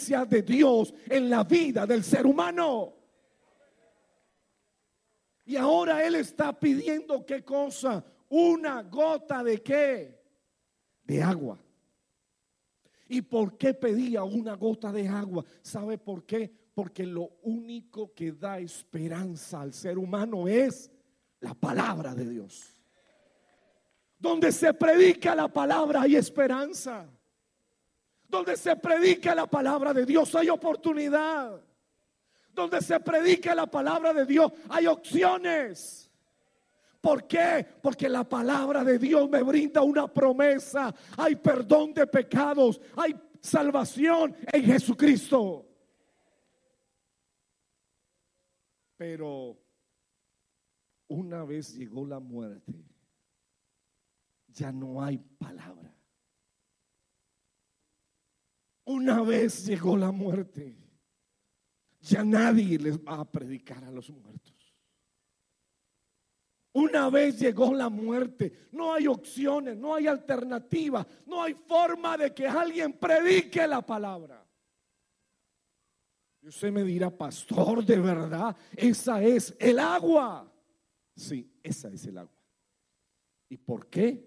presencia de Dios en la vida del ser humano. Y ahora Él está pidiendo, ¿qué cosa? Una gota de ¿qué? De agua. ¿Y por qué pedía una gota de agua? ¿Sabe por qué? Porque lo único que da esperanza al ser humano es la palabra de Dios. Donde se predica la palabra hay esperanza. Donde se predica la palabra de Dios hay oportunidad. Donde se predica la palabra de Dios hay opciones. ¿Por qué? Porque la palabra de Dios me brinda una promesa. Hay perdón de pecados, hay salvación en Jesucristo. Pero una vez llegó la muerte, ya no hay palabra. Una vez llegó la muerte, ya nadie les va a predicar a los muertos. Una vez llegó la muerte, no hay opciones, no hay alternativa, no hay forma de que alguien predique la palabra. Y usted me dirá, pastor, ¿de verdad esa es el agua? Sí, esa es el agua. ¿Y por qué?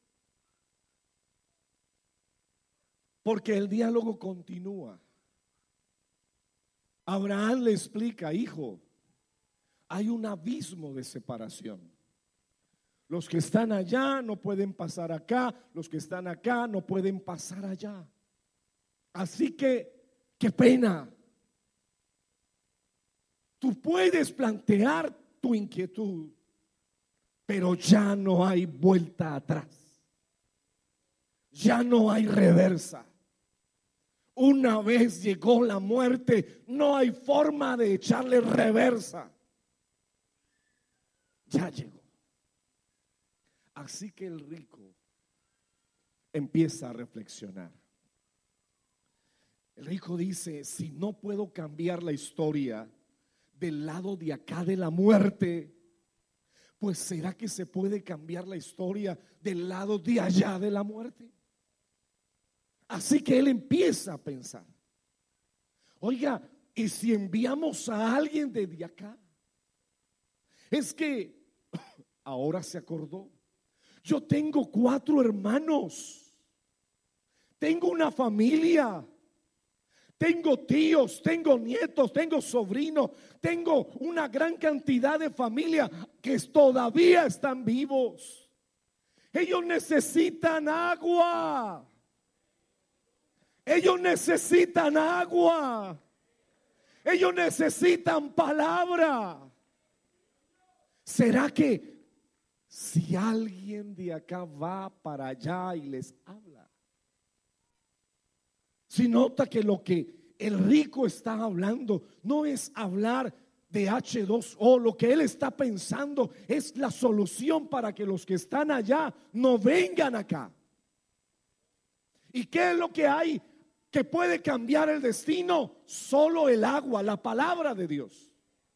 Porque el diálogo continúa. Abraham le explica, hijo, hay un abismo de separación. Los que están allá no pueden pasar acá, los que están acá no pueden pasar allá. Así que, qué pena. Tú puedes plantear tu inquietud, pero ya no hay vuelta atrás. Ya no hay reversa. Una vez llegó la muerte, no hay forma de echarle reversa. Ya llegó. Así que el rico empieza a reflexionar. El rico dice, si no puedo cambiar la historia del lado de acá de la muerte, pues ¿será que se puede cambiar la historia del lado de allá de la muerte? Así que él empieza a pensar, oiga, ¿y si enviamos a alguien desde acá? Es que ahora se acordó, yo tengo 4 hermanos, tengo una familia, tengo tíos, tengo nietos, tengo sobrinos, tengo una gran cantidad de familia que todavía están vivos. Ellos necesitan agua. Ellos necesitan agua. Ellos necesitan palabra. ¿Será que si alguien de acá va para allá y les habla? Si nota que lo que el rico está hablando no es hablar de H2O, lo que él está pensando es la solución para que los que están allá no vengan acá. ¿Y qué es lo que hay que puede cambiar el destino? Solo el agua, la palabra de Dios.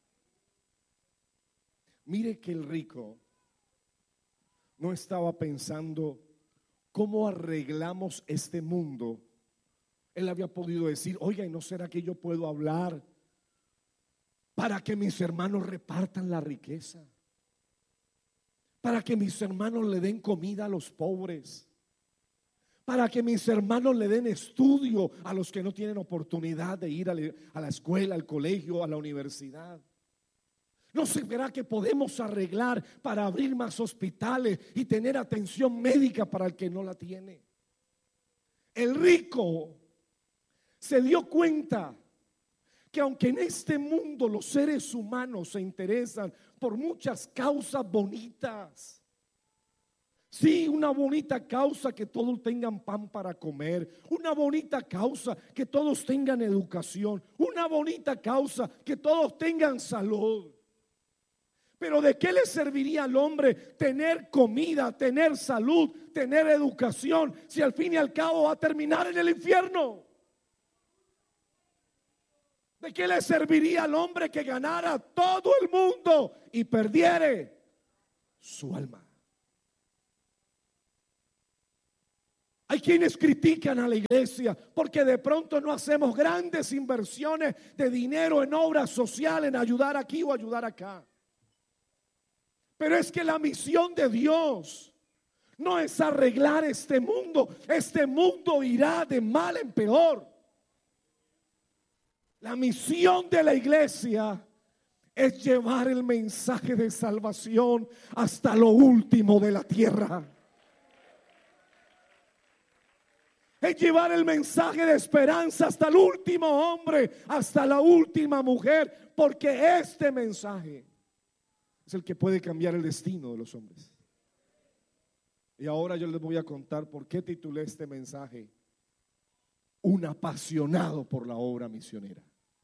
Mire que el rico no estaba pensando cómo arreglamos este mundo. Él había podido decir, oiga, ¿y no será que yo puedo hablar para que mis hermanos repartan la riqueza? Para que mis hermanos le den comida a los pobres. Para que mis hermanos le den estudio a los que no tienen oportunidad de ir a la escuela, al colegio, a la universidad. ¿No se verá que podemos arreglar para abrir más hospitales y tener atención médica para el que no la tiene? El rico se dio cuenta que aunque en este mundo los seres humanos se interesan por muchas causas bonitas, sí, una bonita causa que todos tengan pan para comer, una bonita causa que todos tengan educación, una bonita causa que todos tengan salud. Pero ¿de qué le serviría al hombre tener comida, tener salud, tener educación, si al fin y al cabo va a terminar en el infierno? ¿De qué le serviría al hombre que ganara todo el mundo y perdiere su alma? Hay quienes critican a la iglesia porque de pronto no hacemos grandes inversiones de dinero en obras sociales, en ayudar aquí o ayudar acá. Pero es que la misión de Dios no es arreglar este mundo. Este mundo irá de mal en peor. La misión de la iglesia es llevar el mensaje de salvación hasta lo último de la tierra. Es llevar el mensaje de esperanza hasta el último hombre, hasta la última mujer, porque este mensaje es el que puede cambiar el destino de los hombres. Y ahora yo les voy a contar por qué titulé este mensaje Un apasionado por la obra misionera.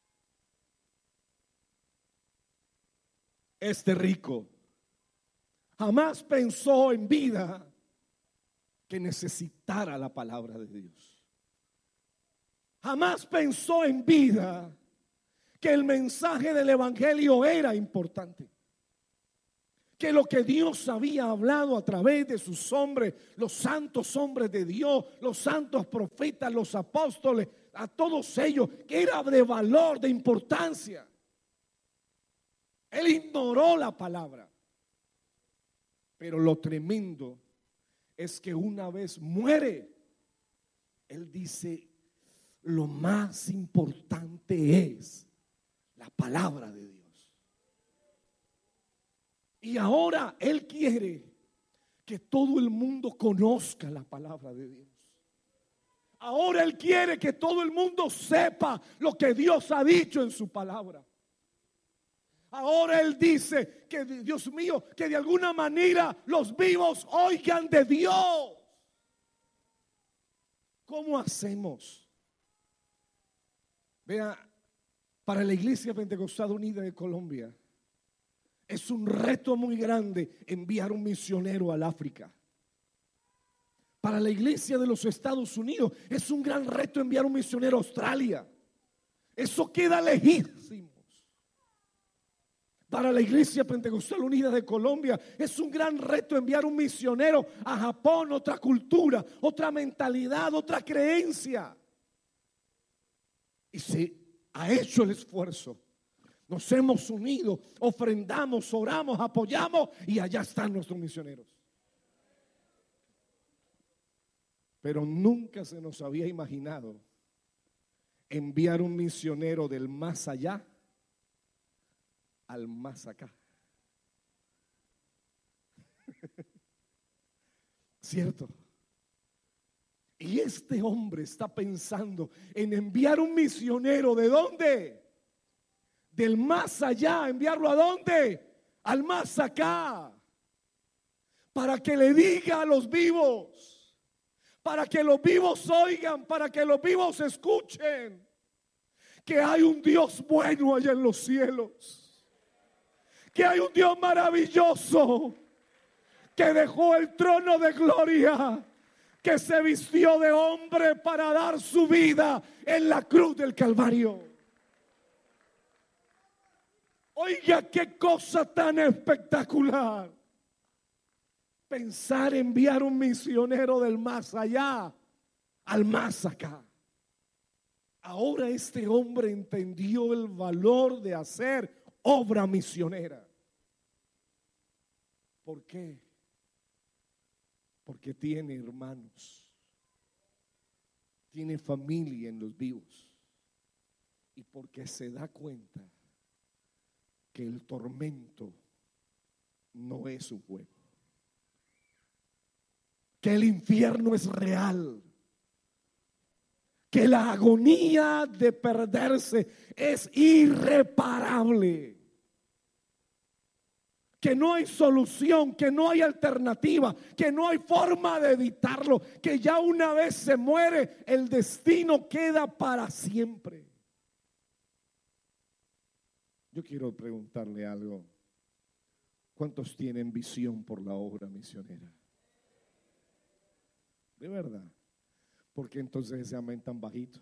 Este rico jamás pensó en vida que necesitara la palabra de Dios. Jamás pensó en vida que el mensaje del evangelio era importante. Que lo que Dios había hablado a través de sus hombres, los santos hombres de Dios, los santos profetas, los apóstoles, a todos ellos, que era de valor, de importancia. Él ignoró la palabra. Pero lo tremendo es que una vez muere, él dice, lo más importante es la palabra de Dios. Y ahora él quiere que todo el mundo conozca la palabra de Dios. Ahora él quiere que todo el mundo sepa lo que Dios ha dicho en su palabra. Ahora él dice que, Dios mío, que de alguna manera los vivos oigan de Dios. ¿Cómo hacemos? Vea, para la Iglesia Pentecostal Unida de Colombia es un reto muy grande enviar un misionero al África. Para la Iglesia de los Estados Unidos es un gran reto enviar un misionero a Australia. Eso queda lejísimo. Para la Iglesia Pentecostal Unida de Colombia es un gran reto enviar un misionero a Japón, otra cultura, otra mentalidad, otra creencia. Y se ha hecho el esfuerzo. Nos hemos unido, ofrendamos, oramos, apoyamos y allá están nuestros misioneros. Pero nunca se nos había imaginado enviar un misionero del más allá al más acá. ¿Cierto? Y este hombre está pensando en enviar un misionero. ¿De dónde? Del más allá. ¿Enviarlo a dónde? Al más acá. Para que le diga a los vivos, para que los vivos oigan, para que los vivos escuchen que hay un Dios bueno allá en los cielos. Que hay un Dios maravilloso que dejó el trono de gloria, que se vistió de hombre para dar su vida en la cruz del Calvario. Oiga, qué cosa tan espectacular. Pensar en enviar un misionero del más allá al más acá. Ahora este hombre entendió el valor de hacer obra misionera. ¿Por qué? Porque tiene hermanos, tiene familia en los vivos y porque se da cuenta que el tormento no es un juego, que el infierno es real, que la agonía de perderse es irreparable, que no hay solución, que no hay alternativa, que no hay forma de evitarlo, que ya una vez se muere, el destino queda para siempre. Yo quiero preguntarle algo. ¿Cuántos tienen visión por la obra misionera? De verdad. ¿Por qué entonces ese amén tan bajito?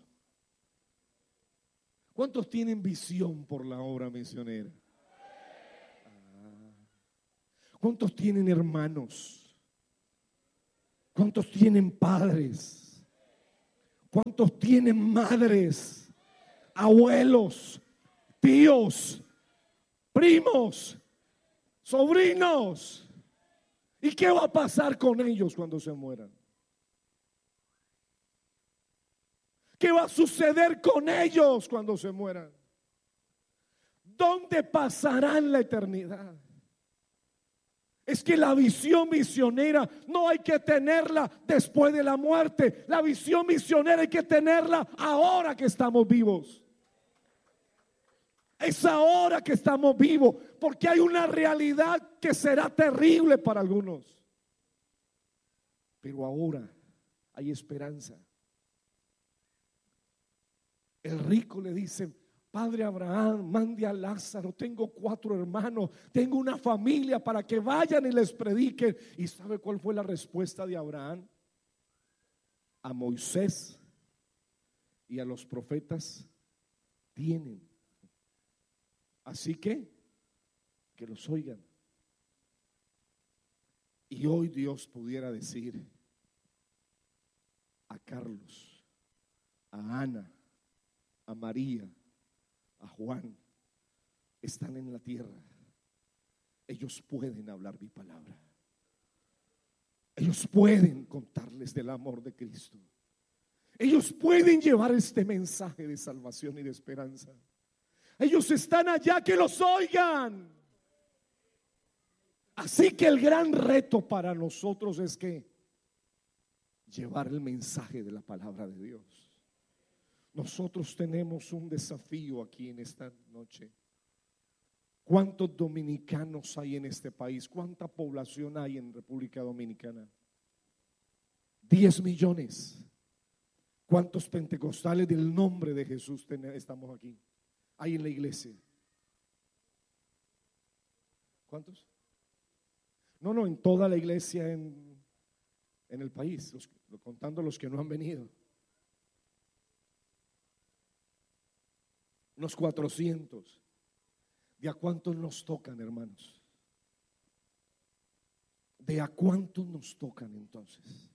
¿Cuántos tienen visión por la obra misionera? ¿Cuántos tienen hermanos? ¿Cuántos tienen padres? ¿Cuántos tienen madres, abuelos, tíos, primos, sobrinos? ¿Y qué va a pasar con ellos cuando se mueran? ¿Qué va a suceder con ellos cuando se mueran? ¿Dónde pasarán la eternidad? Es que la visión misionera no hay que tenerla después de la muerte. La visión misionera hay que tenerla ahora que estamos vivos. Es ahora que estamos vivos, porque hay una realidad que será terrible para algunos. Pero ahora hay esperanza. El rico le dice: Padre Abraham, mande a Lázaro, tengo 4 hermanos, tengo una familia para que vayan y les prediquen. ¿Y sabe cuál fue la respuesta de Abraham? A Moisés y a los profetas tienen, así que los oigan. Y hoy Dios pudiera decir a Carlos, a Ana, a María, a Juan, están en la tierra, ellos pueden hablar mi palabra, ellos pueden contarles del amor de Cristo, ellos pueden llevar este mensaje de salvación y de esperanza. Ellos están allá, que los oigan. Así que el gran reto para nosotros es que llevar el mensaje de la palabra de Dios. Nosotros tenemos un desafío aquí en esta noche. ¿Cuántos dominicanos hay en este país? ¿Cuánta población hay en República Dominicana? 10 millones. ¿Cuántos pentecostales del nombre de Jesús estamos aquí? Hay en la iglesia. ¿Cuántos? No, en toda la iglesia en el país, contando los que no han venido. Unos 400. ¿De a cuántos nos tocan, hermanos? ¿De a cuántos nos tocan entonces?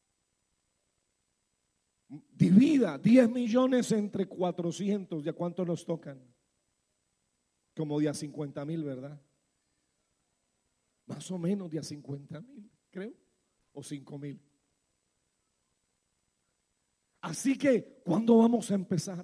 Divida 10 millones entre 400. ¿De a cuántos nos tocan? Como de a 50,000, ¿verdad? Más o menos de a 50,000, creo, o 5,000. Así que, ¿cuándo vamos a empezar?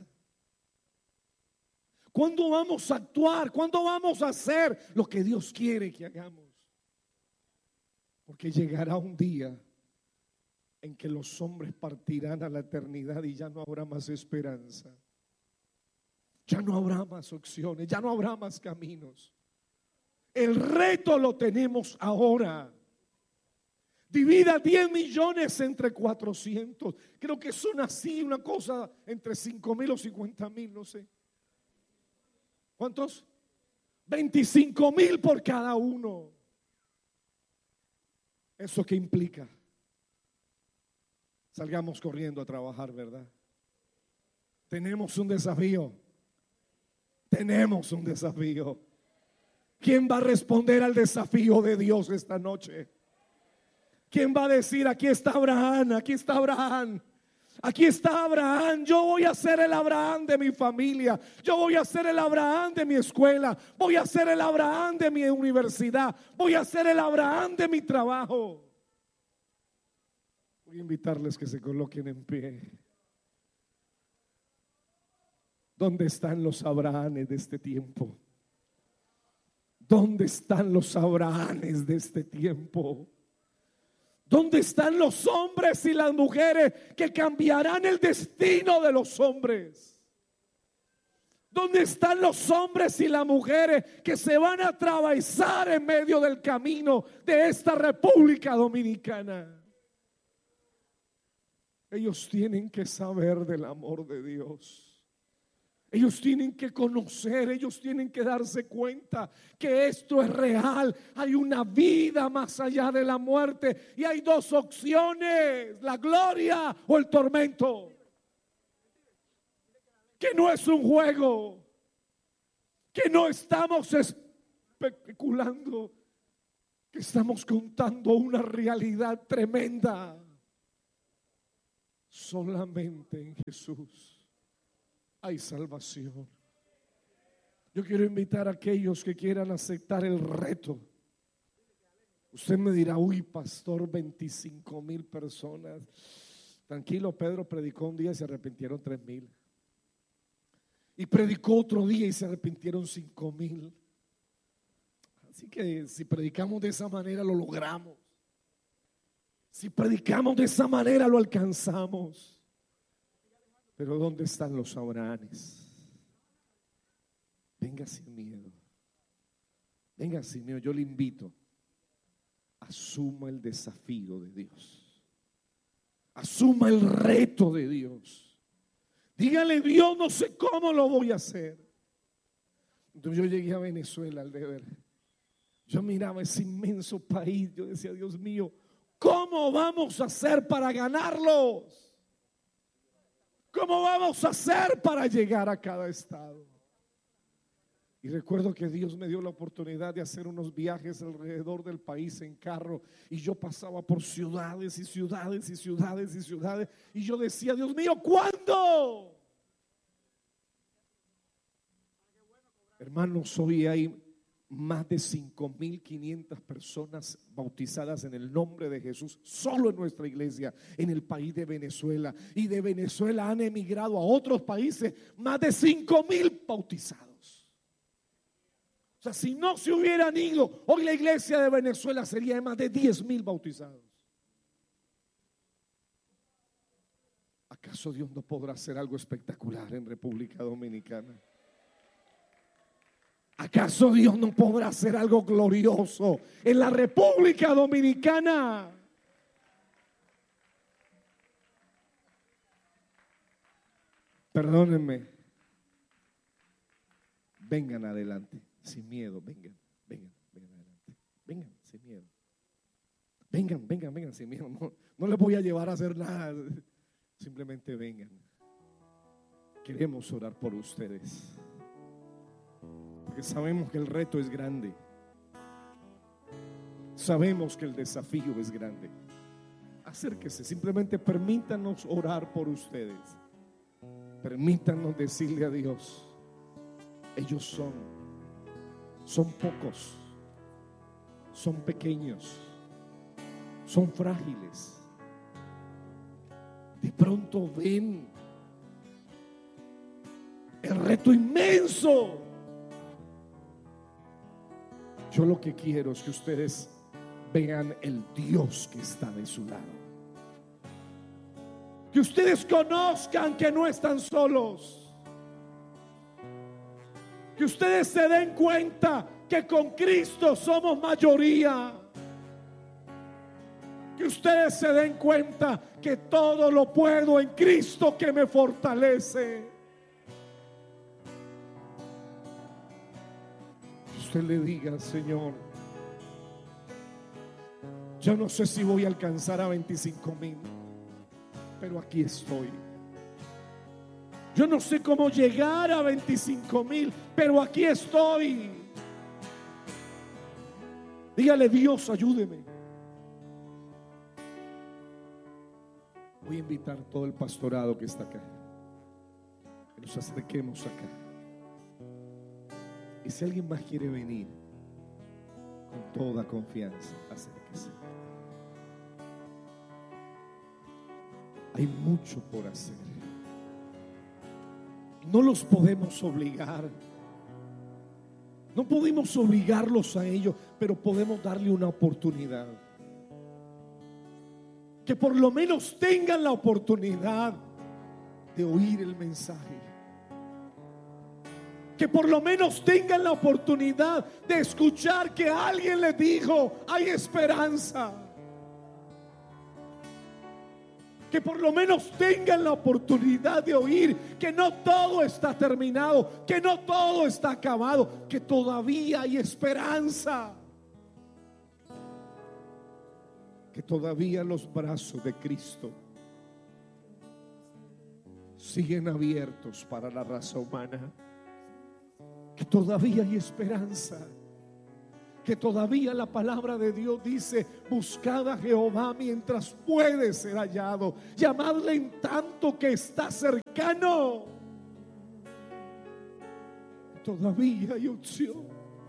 ¿Cuándo vamos a actuar? ¿Cuándo vamos a hacer lo que Dios quiere que hagamos? Porque llegará un día en que los hombres partirán a la eternidad y ya no habrá más esperanza. Ya no habrá más opciones, ya no habrá más caminos. El reto lo tenemos ahora. Divida 10 millones entre 400. Creo que son así, una cosa entre 5,000 o 50,000, no sé. ¿Cuántos? 25,000 por cada uno. ¿Eso qué implica? Salgamos corriendo a trabajar, ¿verdad? Tenemos un desafío. Tenemos un desafío. ¿Quién va a responder al desafío de Dios esta noche? ¿Quién va a decir: aquí está Abraham, aquí está Abraham, aquí está Abraham? Yo voy a ser el Abraham de mi familia, yo voy a ser el Abraham de mi escuela, voy a ser el Abraham de mi universidad, voy a ser el Abraham de mi trabajo. Voy a invitarles que se coloquen en pie. ¿Dónde están los Abrahames de este tiempo? ¿Dónde están los Abrahames de este tiempo? ¿Dónde están los hombres y las mujeres que cambiarán el destino de los hombres? ¿Dónde están los hombres y las mujeres que se van a atravesar en medio del camino de esta República Dominicana? Ellos tienen que saber del amor de Dios. Ellos tienen que conocer, ellos tienen que darse cuenta que esto es real. Hay una vida más allá de la muerte y hay 2 opciones: la gloria o el tormento. Que no es un juego, que no estamos especulando, que estamos contando una realidad tremenda. Solamente en Jesús hay salvación. Yo quiero invitar a aquellos que quieran aceptar el reto. Usted me dirá, uy, pastor, 25,000 personas. Tranquilo, Pedro predicó un día y se arrepintieron 3,000. Y predicó otro día y se arrepintieron 5,000. Así que si predicamos de esa manera lo logramos. Si predicamos de esa manera lo alcanzamos. Pero ¿dónde están los Abrahames? Venga sin miedo. Venga sin miedo. Yo le invito. Asuma el desafío de Dios. Asuma el reto de Dios. Dígale, Dios, no sé cómo lo voy a hacer. Entonces yo llegué a Venezuela al deber. Yo miraba ese inmenso país. Yo decía, Dios mío, ¿cómo vamos a hacer para ganarlos? ¿Cómo vamos a hacer para llegar a cada estado? Y recuerdo que Dios me dio la oportunidad de hacer unos viajes alrededor del país en carro. Y yo pasaba por ciudades y ciudades y ciudades y ciudades. Y yo decía, Dios mío, ¿cuándo? Hermanos, hoy hay más de 5,500 personas bautizadas en el nombre de Jesús, solo en nuestra iglesia, en el país de Venezuela. Y de Venezuela han emigrado a otros países más de 5,000 bautizados. O sea, si no se hubieran ido, hoy la iglesia de Venezuela sería de más de 10,000 bautizados. ¿Acaso Dios no podrá hacer algo espectacular en República Dominicana? ¿Acaso Dios no podrá hacer algo glorioso en la República Dominicana? Perdónenme. Vengan adelante, sin miedo, vengan adelante. Vengan, sin miedo. Vengan, sin miedo. No les voy a llevar a hacer nada. Simplemente vengan. Queremos orar por ustedes. Porque sabemos que el reto es grande. Sabemos que el desafío es grande. Acérquese, simplemente permítanos orar por ustedes. Permítanos decirle a Dios, ellos son pocos, son pequeños, son frágiles. De pronto ven el reto inmenso. Yo lo que quiero es que ustedes vean el Dios que está de su lado. Que ustedes conozcan que no están solos. Que ustedes se den cuenta que con Cristo somos mayoría. Que ustedes se den cuenta que todo lo puedo en Cristo que me fortalece. Usted le diga, Señor, yo no sé si voy a alcanzar a 25,000, pero aquí estoy. Yo no sé cómo llegar a 25,000, pero aquí estoy. Dígale, Dios, ayúdeme. Voy a invitar a todo el pastorado que está acá, que nos acerquemos acá. Y si alguien más quiere venir, con toda confianza, acérquese. Hay mucho por hacer. No los podemos obligar. No podemos obligarlos a ellos, pero podemos darle una oportunidad. Que por lo menos tengan la oportunidad de oír el mensaje. Que por lo menos tengan la oportunidad de escuchar que alguien les dijo, hay esperanza. Que por lo menos tengan la oportunidad de oír que no todo está terminado, que no todo está acabado, que todavía hay esperanza. Que todavía los brazos de Cristo siguen abiertos para la raza humana. Que todavía hay esperanza. que todavía la palabra de Dios dice: buscad a Jehová mientras puede ser hallado, llamadle en tanto que está cercano. Todavía hay opción.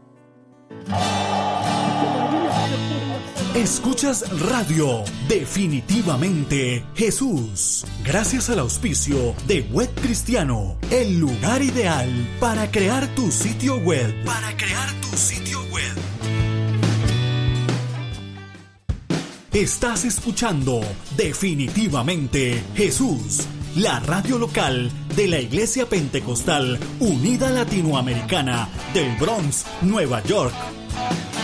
Escuchas Radio Definitivamente Jesús, gracias al auspicio de Web Cristiano, el lugar ideal para crear tu sitio web. Estás escuchando Definitivamente Jesús, la radio local de la Iglesia Pentecostal Unida Latinoamericana del Bronx, Nueva York.